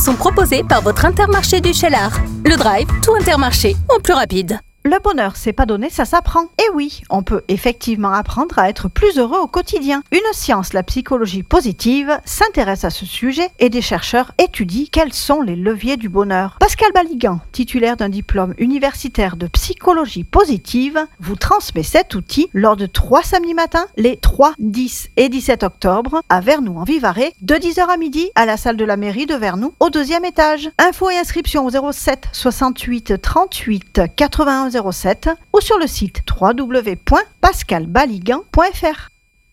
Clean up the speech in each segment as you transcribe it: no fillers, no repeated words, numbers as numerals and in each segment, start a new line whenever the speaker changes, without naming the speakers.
Sont proposés par votre Intermarché du Cheylard. Le drive, tout Intermarché, en plus rapide.
Le bonheur, c'est pas donné, ça s'apprend. Et oui, on peut effectivement apprendre à être plus heureux au quotidien. Une science, la psychologie positive, s'intéresse à ce sujet et des chercheurs étudient quels sont les leviers du bonheur. Pascal Baligan, titulaire d'un diplôme universitaire de psychologie positive, vous transmet cet outil lors de 3 samedis matins, les 3, 10 et 17 octobre, à Vernoux en Vivarais, de 10h à midi, à la salle de la mairie de Vernoux, au 2e étage. Infos et inscriptions au 07 68 38 81 07 ou sur le site www.pascalbaligan.fr.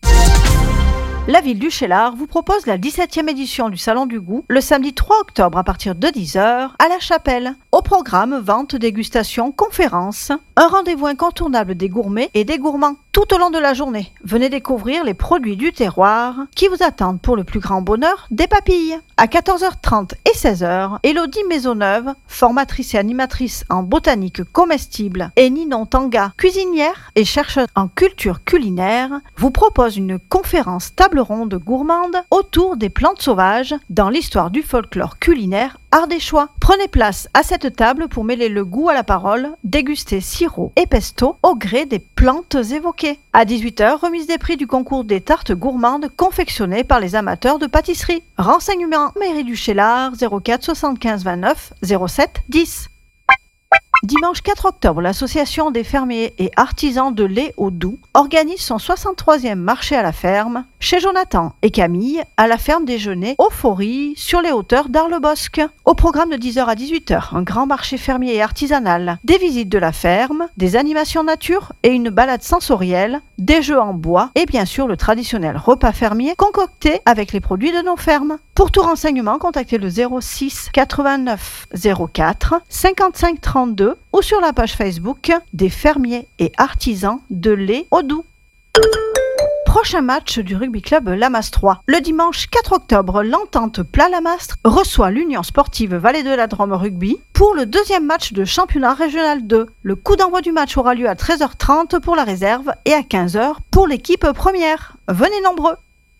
La ville du Cheylard vous propose la 17e édition du Salon du Goût le samedi 3 octobre à partir de 10h à la Chapelle. Au programme, vente, dégustation, conférences, un rendez-vous incontournable des gourmets et des gourmands. Tout au long de la journée, venez découvrir les produits du terroir qui vous attendent pour le plus grand bonheur des papilles. À 14h30 et 16h, Élodie Maisonneuve, formatrice et animatrice en botanique comestible, et Ninon Tanga, cuisinière et chercheuse en culture culinaire, vous propose une conférence table ronde gourmande autour des plantes sauvages dans l'histoire du folklore culinaire ardéchois. Prenez place à cette table pour mêler le goût à la parole, déguster sirop et pesto au gré des plantes évoquées. À 18h, remise des prix du concours des tartes gourmandes confectionnées par les amateurs de pâtisserie. Renseignements mairie du Cheylard 04 75 29 07 10. Dimanche 4 octobre, l'association des fermiers et artisans de lait au Doubs organise son 63e marché à la ferme chez Jonathan et Camille à la ferme des Genêts au Faury sur les hauteurs d'Arlebosc. Au programme de 10h à 18h, un grand marché fermier et artisanal, des visites de la ferme, des animations nature et une balade sensorielle, des jeux en bois et bien sûr le traditionnel repas fermier concocté avec les produits de nos fermes. Pour tout renseignement, contactez le 06 89 04 55 32 ou sur la page Facebook des fermiers et artisans de lait au Doubs. Prochain match du rugby club Lamastre 3. Le dimanche 4 octobre, l'Entente Plat-Lamastre reçoit l'Union sportive Vallée de la Drôme Rugby pour le 2e match de championnat régional 2. Le coup d'envoi du match aura lieu à 13h30 pour la réserve et à 15h pour l'équipe première. Venez nombreux!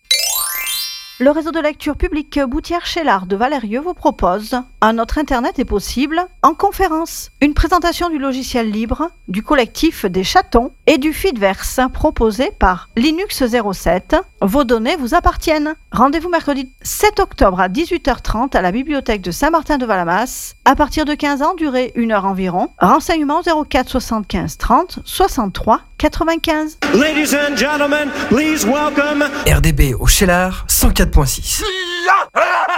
Le réseau de lecture publique Boutière-Cheylard de Valérieux vous propose un autre internet est possible en conférence. Une présentation du logiciel libre, du collectif des chatons et du Feedverse proposé par Linux 07. Vos données vous appartiennent. Rendez-vous mercredi 7 octobre à 18h30 à la bibliothèque de Saint-Martin-de-Valamas. À partir de 15 ans, durée 1 heure environ. Renseignements 04 75 30 63 95.
Ladies and gentlemen, please welcome
RDB au Cheylard 104.6.